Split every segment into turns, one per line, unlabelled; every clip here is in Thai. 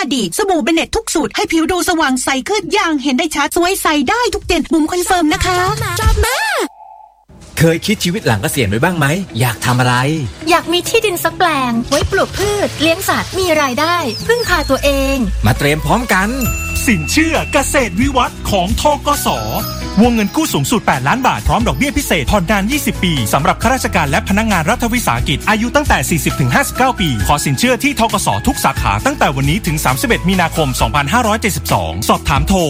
ดีสบู่เบเน็ตทุกสูตรให้ผิวดูสว่างใสขึ้นอย่างเห็นได้ชัดสวยใสได้ทุกเดือนบุ๋มคอนเฟิร์มนะคะชอบมาก
เคยคิดชีวิตหลังเกษียณไว้บ้างไหมอยากทำอะไร
อยากมีที่ดินสักแปลงไว้ปลูกพืชเลี้ยงสัตว์มีรายได้พึ่งพาตัวเอง
มาเตรียมพร้อมกัน
สินเชื่อเกษตรวิวัฒน์ของธกส.วงเงินกู้สูงสุด8ล้านบาทพร้อมดอกเบี้ยพิเศษผ่อนนาน20ปีสำหรับข้าราชการและพนักงานรัฐวิสาหกิจอายุตั้งแต่ 40-59 ปีขอสินเชื่อที่ธกส.ทุกสาขาตั้งแต่วันนี้ถึง31มีนาคม2572สอบถามโทร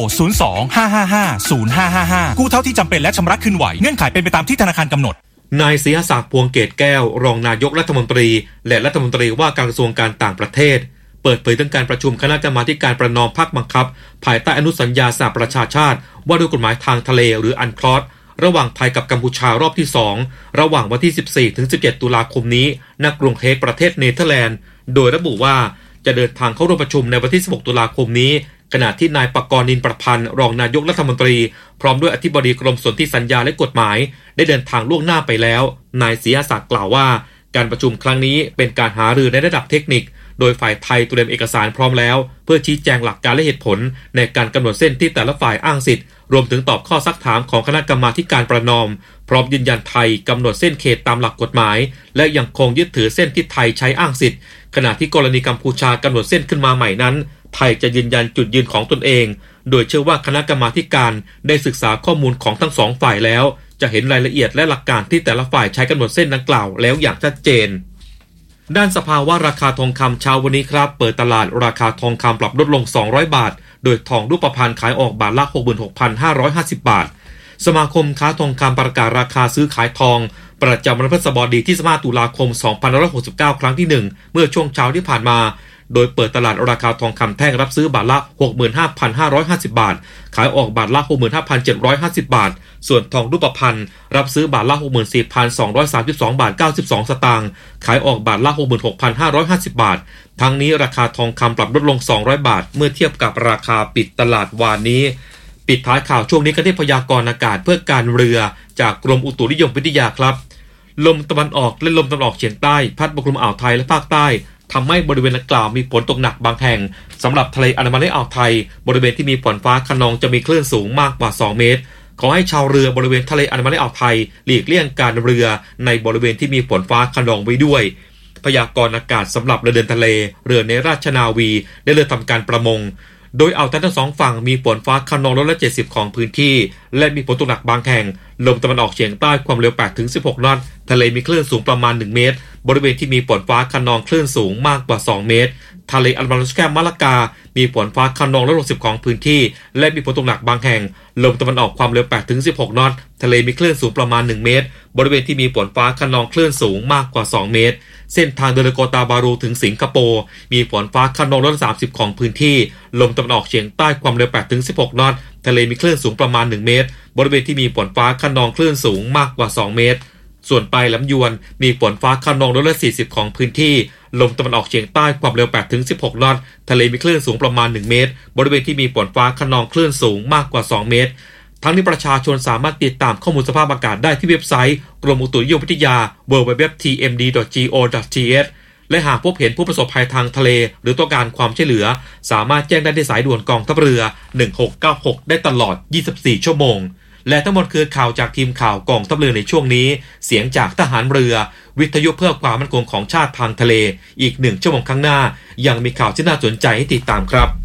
02-555-0555กู้เท่าที่จำเป็นและชำระคืนไหวเงื่อนไขเป็นไปตามที่ธนาคารกำหนด
นายศรีศักดิ์พวงเกตแก้วรองนายกรัฐมนตรีและรัฐมนตรีว่าการกระทรวงการต่างประเทศเปิดเผยถึงการประชุมคณะกรรมาธิการประนอมภาคบังคับภายใต้อนุสัญญาสหประชาชาติว่าด้วยกฎหมายทางทะเลหรืออันคลอสระหว่างไทยกับกัมพูชารอบที่2ระหว่างวันที่ 14-17 ตุลาคมนี้ณกรุงเฮกประเทศเนเธอร์แลนด์โดยระบุว่าจะเดินทางเข้าร่วมประชุมในวันที่ 16 ตุลาคมนี้ขณะที่นายปกรณ์ นินประพันธ์รองนายกรัฐมนตรีพร้อมด้วยอธิบดีกรมสนธิสัญญาและกฎหมายได้เดินทางล่วงหน้าไปแล้วนายศรีศักดิ์กล่าวว่าการประชุมครั้งนี้เป็นการหารือในระดับเทคนิคโดยฝ่ายไทยเตรียมเอกสารพร้อมแล้วเพื่อชี้แจงหลักการและเหตุผลในการกำหนดเส้นที่แต่ละฝ่ายอ้างสิทธิ์รวมถึงตอบข้อซักถามของคณะกรรมาการประนอมพร้อมยืนยันไทยกำหนดเส้นเขตตามหลักกฎหมายและยังคงยึดถือเส้นที่ไทยใช้อ้างสิทธิ์ขณะที่กรณีกัมพูชากำหนดเส้นขึ้นมาใหม่นั้นไทยจะยืนยันจุดยืนของตนเองโดยเชื่อว่าคณะกรรมาการได้ศึกษาข้อมูลของทั้งสองฝ่ายแล้วจะเห็นรายละเอียดและหลักการที่แต่ละฝ่ายใช้กำหนดเส้นดังกล่าวแล้วอย่างชัดเจนด้านสภาวะราคาทองคำเช้าวันนี้ครับเปิดตลาดราคาทองคำปรับลดลง200บาทโดยทองรูปพรรณขายออกบาทละ 66,550 บาทสมาคมค้าทองคำประกาศราคาซื้อขายทองประจำวันพฤหัสบดีที่15ตุลาคม2569ครั้งที่1เมื่อช่วงเช้าที่ผ่านมาโดยเปิดตลาดราคาทองคำแท่งรับซื้อบาทละ 65,550 บาทขายออกบาทละ 65,750 บาทส่วนทองรูปพรรณรับซื้อบาทละ 64,232 บาท92สตางค์ขายออกบาทละ 66,550 บาททั้งนี้ราคาทองคำปรับลดลง200บาทเมื่อเทียบกับราคาปิดตลาดวานนี้ปิดท้ายข่าวช่วงนี้กันที่พยากรณ์อากาศเพื่อการเรือจากกรมอุตุนิยมวิทยาครับลมตะวันออกและลมตะวันออกเฉียงใต้พัดปกคลุมอ่าวไทยและภาคใต้ทำให้บริเวณดังกล่าวมีฝนตกหนักบางแห่งสำหรับทะเลอันดามันและอ่าวไทยบริเวณที่มีฝนฟ้าคะนองจะมีคลื่นสูงมากกว่า2เมตรขอให้ชาวเรือบริเวณทะเลอันดามันและอ่าวไทยหลีกเลี่ยงการเรือในบริเวณที่มีฝนฟ้าคะนองไว้ด้วยพยากรณ์อากาศสำหรับเรือเดินทะเลเรือในราชนาวีและเรือทำการประมงโดยอ่าวไทยทั้งสองฝั่งมีฝนฟ้าคะนอง170ของพื้นที่และมีฝนตกหนักบางแห่งลมตะวันออกเฉียงใต้ความเร็ว 8-16 นอตทะเลมีคลื่นสูงประมาณ1เมตรบริเวณที่มีฝนฟ้าคะนองคลื่นสูงมากกว่า2เมตรทะเลอันดามันและแคบมะละกามีฝนฟ้าคะนอง160ของพื้นที่และมีฝนตกหนักบางแห่งลมตะวันออกความเร็ว 8-16 นอตทะเลมีคลื่นสูงประมาณ1เมตรบริเวณที่มีฝนฟ้าคะนองคลื่นสูงมากกว่า2เมตรเส้นทางเดินเรือโกตาบารูถึงสิงคโปร์มีฝนฟ้าคะนอง130ของพื้นที่ลมตะวันออกเฉียงใต้ความเร็ว 8-16 นอตทะเลมีคลื่นสูงประมาณ1เมตรบริเวณที่มีฝนฟ้าคะนองคลื่นสูงมากกว่า2เมตรส่วนปลายลำยวนมีฝนฟ้าคะนอง140ของพื้นที่ลมตะวันออกเฉียงใต้ความเร็ว 8-16 นอตทะเลมีคลื่นสูงประมาณ1เมตรบริเวณที่มีฝนฟ้าคะนองคลื่นสูงมากกว่า2เมตรทั้งนี้ประชาชนสามารถติดตามข้อมูลสภาพอากาศได้ที่เว็บไซต์กรมอุตุนิยมวิทยา www.tmd.go.th และหากพบเห็นผู้ประสบภัยทางทะเลหรือต้องการความช่วยเหลือสามารถแจ้งได้ที่สายด่วนกองทัพเรือ1696ได้ตลอด24ชั่วโมงและทั้งหมดคือข่าวจากทีมข่าวกองทัพเรือในช่วงนี้เสียงจากทหารเรือวิทยุเพื่อความมั่นคงของชาติทางทะเลอีก1ชั่วโมงข้างหน้ายังมีข่าวที่น่าสนใจให้ติดตามครับ